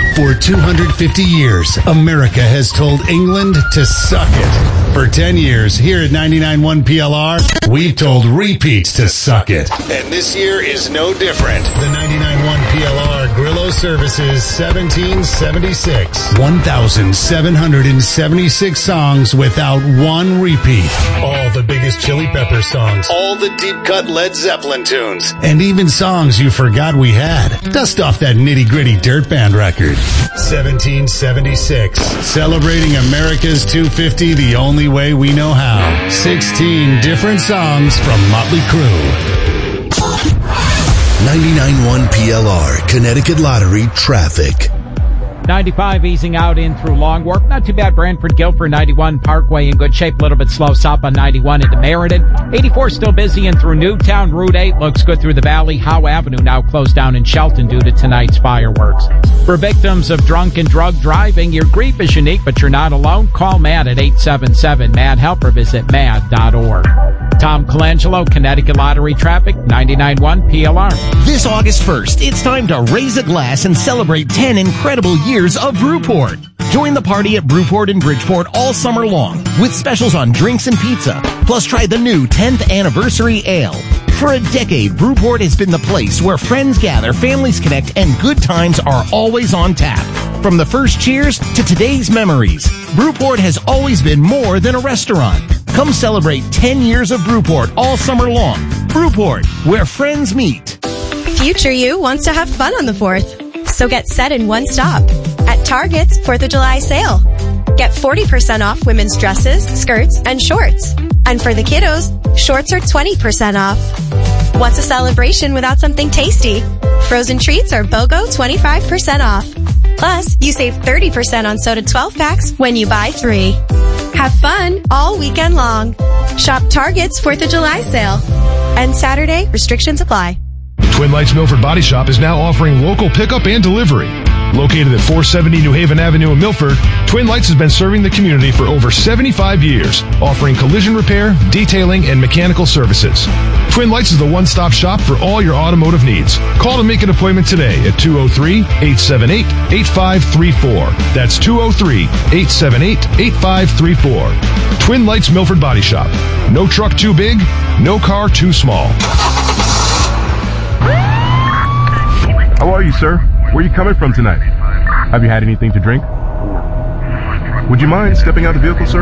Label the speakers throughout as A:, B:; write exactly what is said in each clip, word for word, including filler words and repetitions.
A: For two hundred fifty years, America has told England to suck it. For ten years, here at ninety-nine point one P L R, we've told repeats to suck it. And this year is no different. The ninety-nine point one P L R Grillo Services seventeen seventy-six. one thousand seven hundred seventy-six songs without one repeat. All the biggest Chili Pepper songs. All the deep-cut Led Zeppelin tunes. And even songs you forgot we had. Dust off that nitty-gritty dirt band record. seventeen seventy-six. Celebrating America's two fifty the only way we know how. sixteen different songs from Motley Crue.
B: ninety-nine point one P L R, Connecticut Lottery traffic.
C: ninety-five easing out in through Long Wharf. Not too bad. Brantford, Guilford, ninety-one Parkway in good shape. A little bit slow south on ninety-one into Meriden. eighty-four still busy in through Newtown. Route eight looks good through the valley. Howe Avenue now closed down in Shelton due to tonight's fireworks. For victims of drunk and drug driving, your grief is unique, but you're not alone. Call MAD at eight seven seven, MAD help or visit mad dot org. Tom Colangelo, Connecticut Lottery Traffic, ninety-nine point one P L R.
D: This August first, it's time to raise a glass and celebrate ten incredible years of Brewport. Join the party at Brewport in Bridgeport all summer long with specials on drinks and pizza. Plus try the new tenth Anniversary Ale. For a decade, Brewport has been the place where friends gather, families connect, and good times are always on tap. From the first cheers to today's memories, Brewport has always been more than a restaurant. Come celebrate ten years of Brewport all summer long. Brewport, where friends meet.
E: Future you wants to have fun on the fourth. So get set in one stop. At Target's fourth of July sale. Get forty percent off women's dresses, skirts, and shorts. And for the kiddos, shorts are twenty percent off. What's a celebration without something tasty? Frozen treats are BOGO twenty-five percent off. Plus, you save thirty percent on soda twelve packs when you buy three. Have fun all weekend long. Shop Target's fourth of July sale. And Saturday, restrictions apply.
F: Twin Lights Milford Body Shop is now offering local pickup and delivery. Located at four seventy New Haven Avenue in Milford, Twin Lights has been serving the community for over seventy-five years, offering collision repair, detailing, and mechanical services. Twin Lights is the one-stop shop for all your automotive needs. Call to make an appointment today at two oh three, eight seven eight, eight five three four. That's two oh three, eight seven eight, eight five three four. Twin Lights Milford Body Shop. No truck too big, no car too small.
G: How are you, sir? Where are you coming from tonight? Have you had anything to drink? Would you mind stepping out of the vehicle, sir?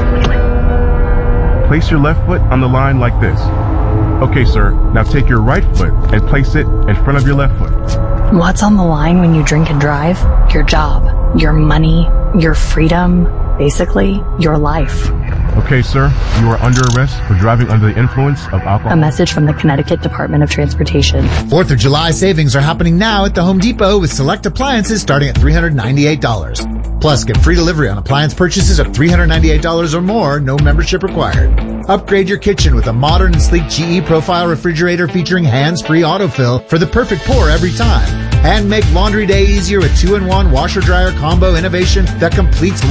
G: Place your left foot on the line like this. Okay, sir. Now take your right foot and place it in front of your left foot.
H: What's on the line when you drink and drive? Your job, your money, your freedom, basically, your life.
G: Okay, sir. You are under arrest for driving under the influence of alcohol.
H: A message from the Connecticut Department of Transportation.
I: fourth of July savings are happening now at the Home Depot with select appliances starting at three hundred ninety-eight dollars. Plus, get free delivery on appliance purchases of three hundred ninety-eight dollars or more, no membership required. Upgrade your kitchen with a modern and sleek G E Profile refrigerator featuring hands-free autofill for the perfect pour every time. And make laundry day easier with two in one washer-dryer combo innovation that completes